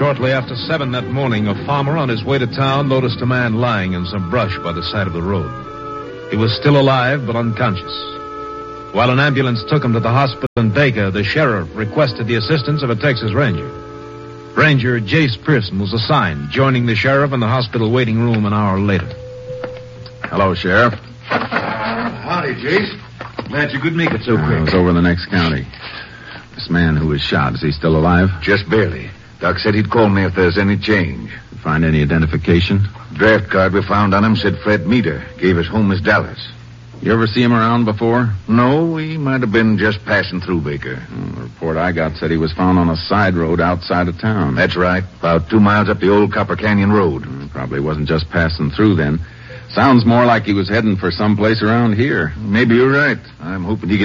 Shortly after 7 that morning, a farmer on his way to town noticed a man lying in some brush by the side of the road. He was still alive, but unconscious. While an ambulance took him to the hospital in Baker, the sheriff requested the assistance of a Texas Ranger. Ranger Jace Pearson was assigned, joining the sheriff in the hospital waiting room an hour later. Hello, Sheriff. Howdy, Jace. Glad you could make it so quick. I was over in the next county. This man who was shot, is he still alive? Just barely. Doc said he'd call me if there's any change. You find any identification? Draft card we found on him said Fred Meter. Gave us home as Dallas. You ever see him around before? No, he might have been just passing through Baker. The report I got said he was found on a side road outside of town. That's right. About 2 miles up the old Copper Canyon Road. Probably wasn't just passing through then. Sounds more like he was heading for someplace around here. Maybe you're right. I'm hoping he